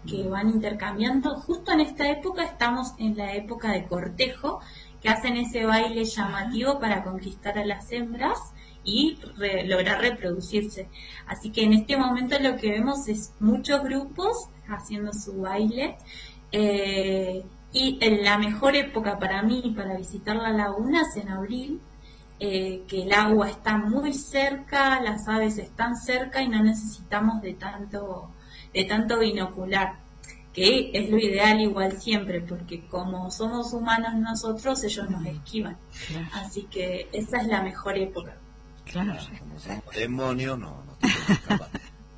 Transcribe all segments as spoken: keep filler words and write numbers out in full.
que van intercambiando. Justo en esta época estamos en la época de cortejo, que hacen ese baile llamativo para conquistar a las hembras y re, lograr reproducirse. Así que en este momento lo que vemos es muchos grupos haciendo su baile, eh, y en la mejor época para mí para visitar la laguna es en abril, eh, que el agua está muy cerca, las aves están cerca y no necesitamos de tanto, de tanto binocular, que es lo ideal igual siempre, porque como somos humanos nosotros, ellos nos esquivan. Claro. Así que esa es la mejor época. Claro, como somos demonios, no, no tenemos que escapar.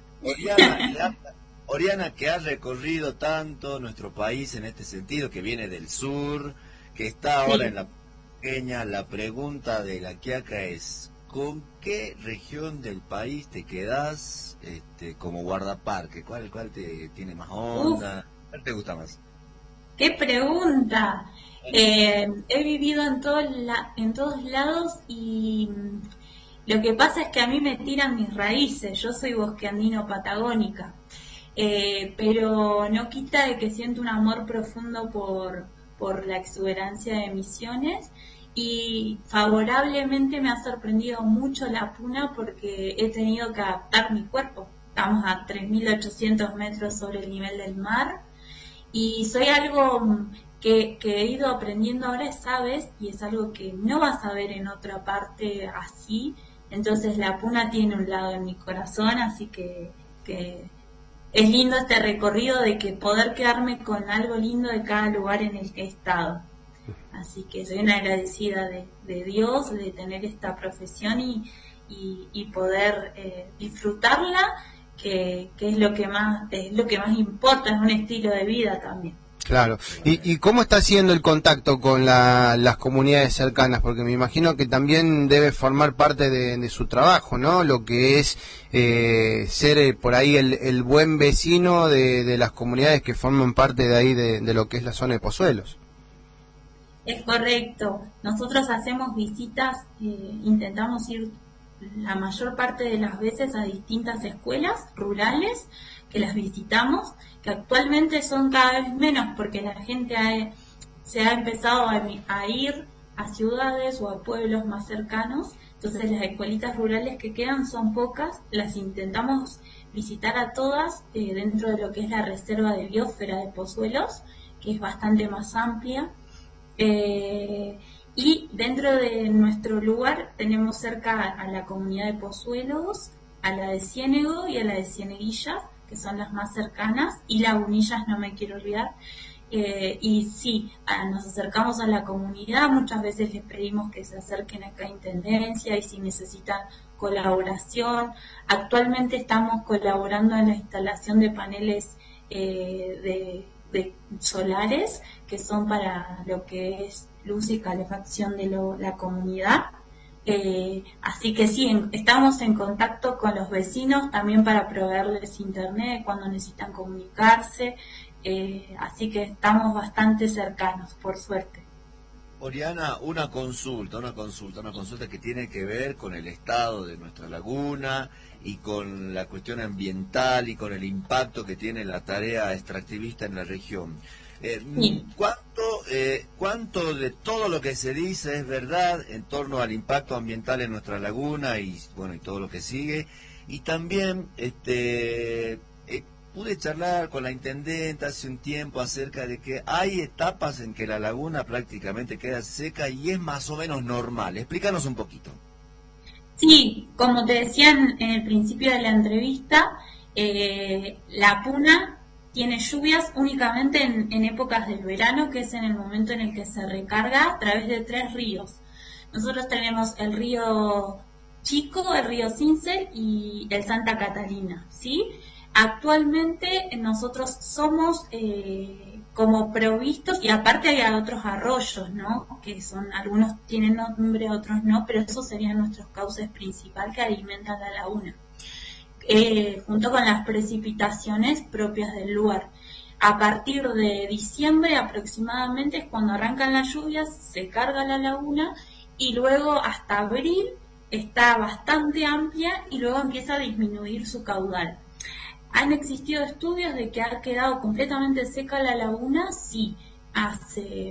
Oriana, Oriana, que ha recorrido tanto nuestro país en este sentido, que viene del sur, que está ahora sí. en la pequeña, la pregunta de la Quiaca es, ¿con qué región del país te quedás este, como guardaparque? ¿Cuál, cuál te tiene más onda? Uf. ¿Cuál te gusta más? ¡Qué pregunta! Eh, he vivido en, todo la, en todos lados y lo que pasa es que a mí me tiran mis raíces. Yo soy bosqueandino patagónica, eh, pero no quita de que siento un amor profundo por, por la exuberancia de Misiones. Y favorablemente me ha sorprendido mucho la Puna porque he tenido que adaptar mi cuerpo. Estamos a tres mil ochocientos metros sobre el nivel del mar y soy algo que, que he ido aprendiendo ahora, sabes, y es algo que no vas a ver en otra parte así. Entonces la Puna tiene un lado en mi corazón, así que, que es lindo este recorrido de que poder quedarme con algo lindo de cada lugar en el que he estado. Así que soy una agradecida de, de Dios, de tener esta profesión y, y, y poder eh, disfrutarla, que, que es lo que más es lo que más importa, es un estilo de vida también. Claro. ¿Y, y cómo está siendo el contacto con la, las comunidades cercanas? Porque me imagino que también debe formar parte de, de su trabajo, ¿no? Lo que es eh, ser eh, por ahí el, el buen vecino de, de las comunidades que forman parte de ahí de, de lo que es la zona de Pozuelos. Es correcto. Nosotros hacemos visitas, eh, intentamos ir la mayor parte de las veces a distintas escuelas rurales que las visitamos, que actualmente son cada vez menos porque la gente ha, se ha empezado a, a ir a ciudades o a pueblos más cercanos. Entonces las escuelitas rurales que quedan son pocas, las intentamos visitar a todas eh, dentro de lo que es la reserva de biosfera de Pozuelos, que es bastante más amplia. Eh, y dentro de nuestro lugar tenemos cerca a la comunidad de Pozuelos, a la de Ciénego y a la de Cieneguillas, que son las más cercanas, y Lagunillas no me quiero olvidar. Eh, y sí, a, nos acercamos a la comunidad, muchas veces les pedimos que se acerquen acá a Intendencia y si necesitan colaboración. Actualmente estamos colaborando en la instalación de paneles eh, de de solares que son para lo que es luz y calefacción de lo, la comunidad, eh, así que sí, en, estamos en contacto con los vecinos también para proveerles internet cuando necesitan comunicarse, eh, así que estamos bastante cercanos, por suerte. Oriana, una consulta, una consulta, una consulta que tiene que ver con el estado de nuestra laguna y con la cuestión ambiental y con el impacto que tiene la tarea extractivista en la región. Eh, sí. ¿cuánto, eh, ¿Cuánto de todo lo que se dice es verdad en torno al impacto ambiental en nuestra laguna y bueno y todo lo que sigue? Y también este eh, pude charlar con la intendenta hace un tiempo acerca de que hay etapas en que la laguna prácticamente queda seca y es más o menos normal. Explícanos un poquito. Sí, como te decía en, en el principio de la entrevista, eh, la Puna tiene lluvias únicamente en, en épocas del verano, que es en el momento en el que se recarga a través de tres ríos. Nosotros tenemos el río Chico, el río Cincel y el Santa Catalina, ¿sí? Actualmente nosotros somos eh, como provistos, y aparte hay otros arroyos, ¿no? Que son, algunos tienen nombre, otros no, pero esos serían nuestros cauces principales que alimentan la laguna. Eh, junto con las precipitaciones propias del lugar. A partir de diciembre aproximadamente es cuando arrancan las lluvias, se carga la laguna y luego hasta abril está bastante amplia y luego empieza a disminuir su caudal. ¿Han existido estudios de que ha quedado completamente seca la laguna? Sí, hace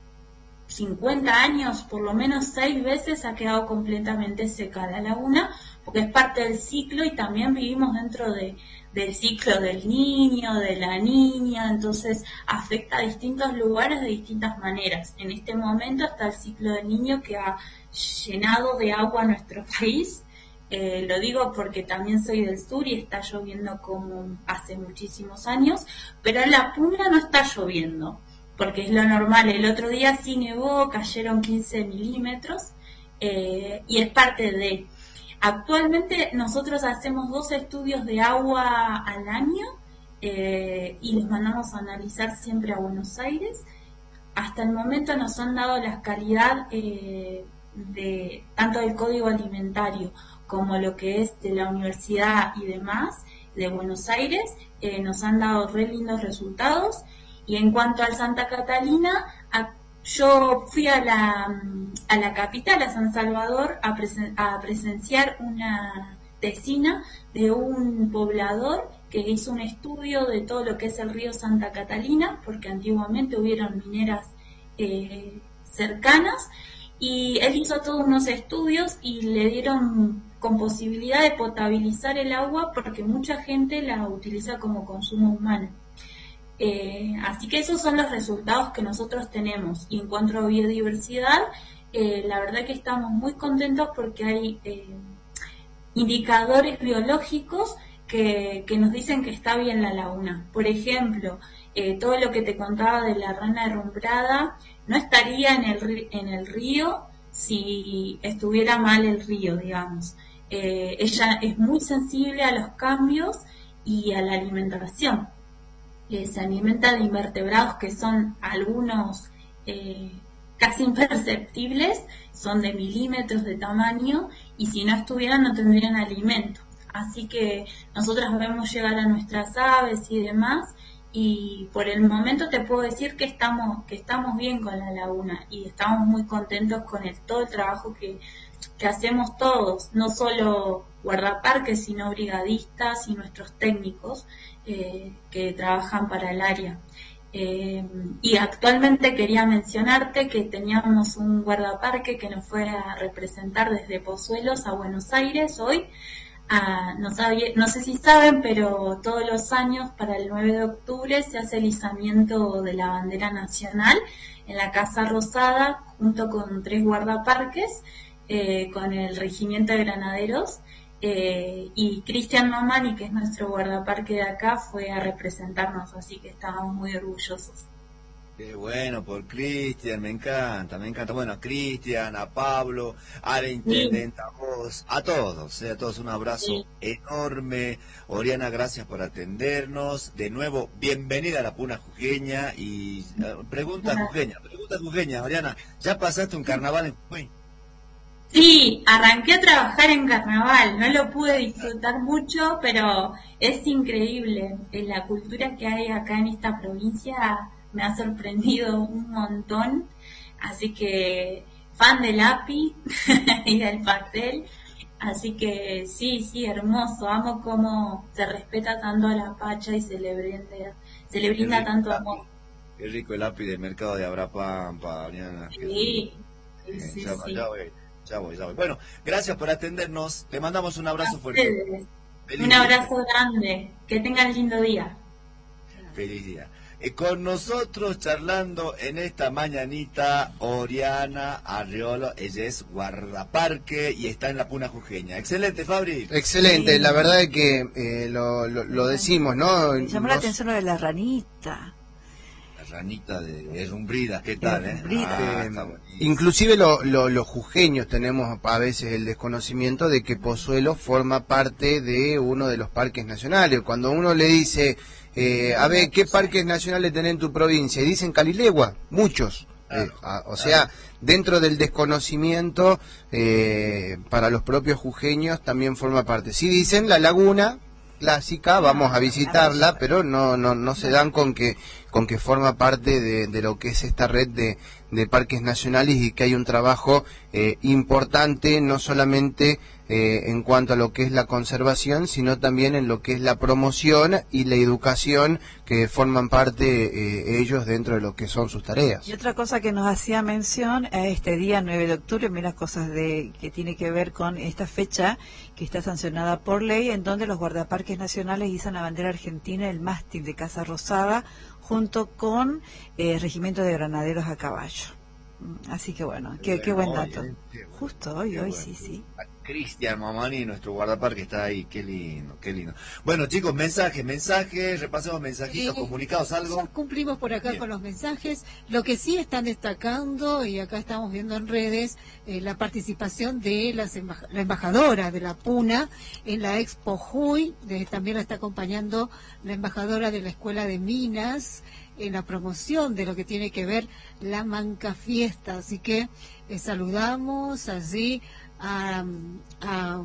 cincuenta años, por lo menos seis veces ha quedado completamente seca la laguna, porque es parte del ciclo y también vivimos dentro de, del ciclo del niño, de la niña, entonces afecta a distintos lugares de distintas maneras. En este momento está el ciclo del niño que ha llenado de agua nuestro país. Eh, lo digo porque también soy del sur y está lloviendo como hace muchísimos años, pero en la Puna no está lloviendo, porque es lo normal. El otro día sí nevó, cayeron quince milímetros eh, y es parte de... Actualmente nosotros hacemos dos estudios de agua al año eh, y los mandamos a analizar siempre a Buenos Aires. Hasta el momento nos han dado la calidad eh, de tanto del Código Alimentario como lo que es de la universidad y demás de Buenos Aires, eh, nos han dado re lindos resultados. Y en cuanto al Santa Catalina, a, yo fui a la, a la capital, a San Salvador, a, presen, a presenciar una tesina de un poblador que hizo un estudio de todo lo que es el río Santa Catalina, porque antiguamente hubieron mineras eh, cercanas, y él hizo todos unos estudios y le dieron con posibilidad de potabilizar el agua porque mucha gente la utiliza como consumo humano. Eh, así que esos son los resultados que nosotros tenemos. Y en cuanto a biodiversidad, eh, la verdad que estamos muy contentos porque hay eh, indicadores biológicos que, que nos dicen que está bien la laguna. Por ejemplo, eh, todo lo que te contaba de la rana herrumbrada no estaría en el, en el río si estuviera mal el río, digamos. Eh, ella es muy sensible a los cambios y a la alimentación. Eh, se alimenta de invertebrados que son algunos eh, casi imperceptibles, son de milímetros de tamaño y si no estuvieran no tendrían alimento. Así que nosotros vemos llegar a nuestras aves y demás y por el momento te puedo decir que estamos que estamos bien con la laguna y estamos muy contentos con el, todo el trabajo que, que hacemos todos, no solo guardaparques, sino brigadistas y nuestros técnicos eh, que trabajan para el área. Eh, y actualmente quería mencionarte que teníamos un guardaparque que nos fue a representar desde Pozuelos a Buenos Aires hoy. Ah, no, sabía, no sé si saben, pero todos los años para el nueve de octubre se hace el izamiento de la bandera nacional en la Casa Rosada junto con tres guardaparques, eh, con el Regimiento de Granaderos, eh, y Cristian Mamani, que es nuestro guardaparque de acá, fue a representarnos, así que estábamos muy orgullosos. Qué bueno, por Cristian, me encanta, me encanta. Bueno, a Cristian, a Pablo, a la intendenta, sí. a vos, a todos, eh, a todos un abrazo sí. enorme. Oriana, gracias por atendernos. De nuevo, bienvenida a la Puna Jujeña. Y uh, pregunta ah. Jujeña, pregunta Jujeña, Oriana, ¿ya pasaste un carnaval en Jujuy? Sí, arranqué a trabajar en carnaval, no lo pude disfrutar mucho, pero es increíble. La cultura que hay acá en esta provincia me ha sorprendido un montón, así que fan del api y del pastel, así que sí, sí, hermoso, amo cómo se respeta tanto a la pacha y se le brinda, se le brinda tanto amor. Qué rico el api del mercado de Abrapampa, Oriana. Sí, eh, sí, ya, sí. Ya voy, ya voy, ya voy. Bueno, gracias por atendernos, te mandamos un abrazo fuerte. Un abrazo día. grande, que tengan lindo día. Feliz día. Con nosotros charlando en esta mañanita Oriana Arriolo, ella es guardaparque y está en la Puna Jujeña. Excelente, Fabri. Excelente, sí. La verdad es que eh, lo, lo, lo decimos, ¿no? Me llamó Nos... la atención lo de la ranita. La ranita de Herrumbrida, ¿qué tal, eh? Ah, eh inclusive lo, lo, los jujeños tenemos a veces el desconocimiento de que Pozuelo forma parte de uno de los parques nacionales. Cuando uno le dice... Eh, a ver, ¿qué parques nacionales tenés en tu provincia? Y dicen Calilegua, muchos. Eh, a, o sea, dentro del desconocimiento, eh, para los propios jujeños también forma parte. Sí dicen la laguna clásica, vamos a visitarla, pero no no no se dan con que con que forma parte de, de lo que es esta red de, de parques nacionales y que hay un trabajo eh, importante, no solamente eh, en cuanto a lo que es la conservación, sino también en lo que es la promoción y la educación que forman parte eh, ellos dentro de lo que son sus tareas. Y otra cosa que nos hacía mención a este día nueve de octubre, mira, cosas de que tiene que ver con esta fecha que está sancionada por ley, en donde los guardaparques nacionales izan la bandera argentina, el mástil de Casa Rosada, junto con el eh, regimiento de granaderos a caballo. Así que bueno, qué, qué buen dato. Hoy, eh, Justo hoy, hoy bueno. sí, sí. Cristian Mamani, nuestro guardaparque, está ahí. Qué lindo, qué lindo. Bueno, chicos, mensajes, mensajes, repasemos mensajitos, Eh, comunicados, algo. Ya cumplimos por acá Bien. con los mensajes. Lo que sí están destacando, y acá estamos viendo en redes, eh, la participación de las embaja- la embajadora de la PUNA en la Expo Jujuy. De- también la está acompañando la embajadora de la Escuela de Minas en la promoción de lo que tiene que ver la Manca Fiesta. Así que eh, saludamos allí a, a,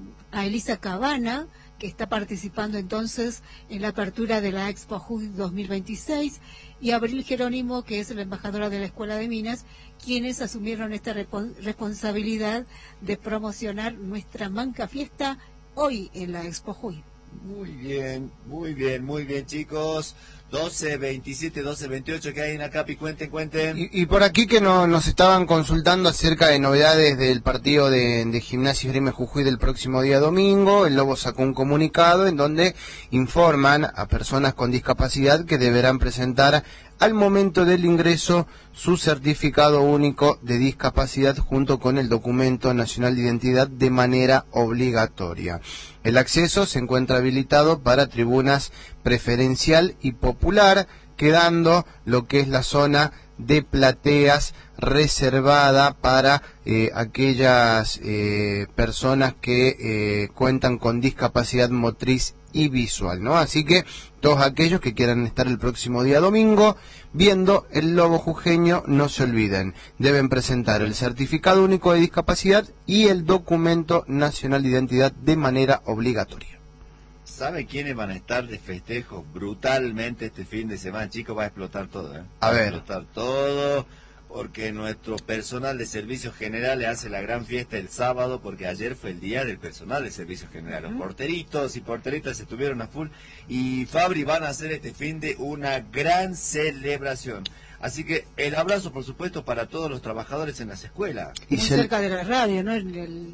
a Elisa Cabana, que está participando entonces en la apertura de la Expo Jujuy dos mil veintiséis, y a Abril Jerónimo, que es la embajadora de la Escuela de Minas, quienes asumieron esta repo- responsabilidad de promocionar nuestra Manca Fiesta hoy en la Expo Jujuy. Muy bien, muy bien, muy bien, chicos. doce veintisiete, doce veintiocho, que hay en Acapi, cuenten, cuenten. Y, y por aquí que no, nos estaban consultando acerca de novedades del partido de, de Gimnasia y Esgrima Jujuy del próximo día domingo. El Lobo sacó un comunicado en donde informan a personas con discapacidad que deberán presentar al momento del ingreso su certificado único de discapacidad junto con el documento nacional de identidad de manera obligatoria. El acceso se encuentra habilitado para tribunas preferencial y popular, quedando lo que es la zona de plateas reservada para eh, aquellas eh, personas que eh, cuentan con discapacidad motriz y visual, ¿no? Así que todos aquellos que quieran estar el próximo día domingo viendo el Lobo jujeño, no se olviden, deben presentar el certificado único de discapacidad y el documento nacional de identidad de manera obligatoria. ¿Sabe quiénes van a estar de festejo brutalmente este fin de semana, chicos? Va a explotar todo, ¿eh? A Va ver. a explotar todo, porque nuestro personal de servicios generales hace la gran fiesta el sábado, porque ayer fue el día del personal de servicios generales. Los porteritos y porteritas estuvieron a full, y Fabri van a hacer este fin de una gran celebración. Así que el abrazo, por supuesto, para todos los trabajadores en las escuelas. Y Muy se- cerca de la radio, ¿no? En, el-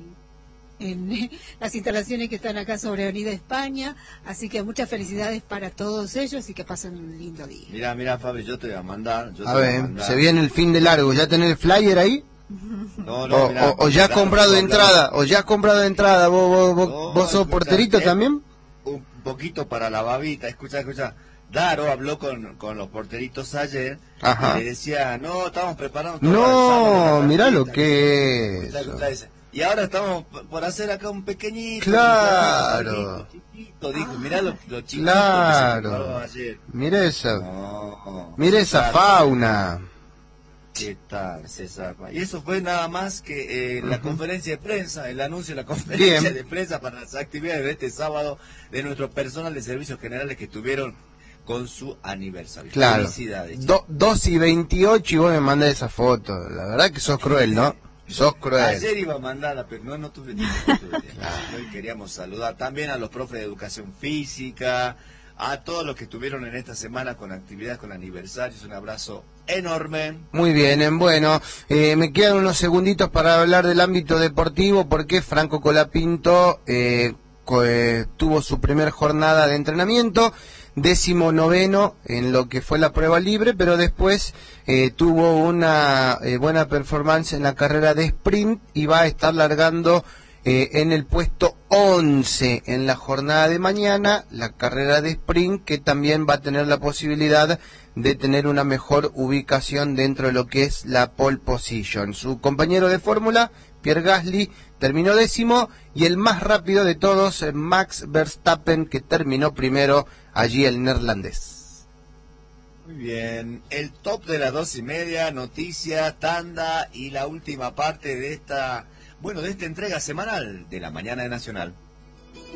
en las instalaciones que están acá sobre Avenida España. Así que muchas felicidades para todos ellos y que pasen un lindo día. Mira, mira, Fabri, yo te voy a mandar. Yo te A voy a ver, mandar. se viene el fin de largo, ¿ya tenés el flyer ahí? No, O, no, mirá, o- o ya has claro, comprado no, entrada, o ya has comprado entrada, vos, vos, vos, No, vos sos escucha, porterito eh, también. Un poquito para la babita, escucha, escucha. Daro habló con, con los porteritos ayer. Ajá. Y le decía, no, estamos preparando todo para el sábado, No, la mirá lo fiesta". que es. Escucha, escucha, dice, y ahora estamos p- por hacer acá un pequeñito. Claro. Chiquito, chiquito, dijo, mirá lo, lo chiquito Claro. que se preparó ayer. Mira esa, No, mira esa César, fauna. ¿Qué tal, César? Y eso fue nada más que eh, la conferencia de prensa, el anuncio de la conferencia Bien. de prensa para las actividades de este sábado de nuestro personal de servicios generales que estuvieron con su aniversario. Claro. Felicidades. Do, dos y veintiocho y vos me mandás esa foto. La verdad que sos cruel, ¿no? Sos cruel. Ayer iba a mandarla, pero no, no tuve tiempo. no tuve tiempo. Hoy queríamos saludar también a los profes de educación física, a todos los que estuvieron en esta semana con actividades, con aniversarios. Un abrazo enorme. Muy bien, en bueno, eh, me quedan unos segunditos para hablar del ámbito deportivo porque Franco Colapinto eh, co- eh, tuvo su primer jornada de entrenamiento, décimo noveno en lo que fue la prueba libre, pero después eh, tuvo una eh, buena performance en la carrera de sprint y va a estar largando eh, en el puesto once en la jornada de mañana, la carrera de sprint, que también va a tener la posibilidad de tener una mejor ubicación dentro de lo que es la pole position. Su compañero de fórmula, Pierre Gasly, terminó décimo, y el más rápido de todos, eh, Max Verstappen, que terminó primero allí, el neerlandés. Muy bien, el top de las dos y media, noticia, tanda y la última parte de esta, bueno, de esta entrega semanal de la Mañana de Nacional.